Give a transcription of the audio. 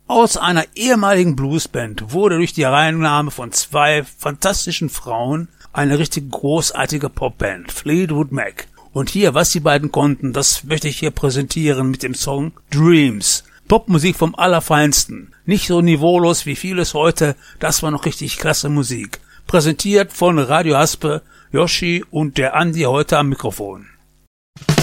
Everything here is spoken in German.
Aus einer ehemaligen Bluesband wurde durch die Hereinnahme von zwei fantastischen Frauen eine richtig großartige Popband, Fleetwood Mac. Und hier, was die beiden konnten, das möchte ich hier präsentieren mit dem Song Dreams. Popmusik vom Allerfeinsten. Nicht so niveaulos wie vieles heute, das war noch richtig klasse Musik. Präsentiert von Radio Haspe, Yoshi und der Andi heute am Mikrofon.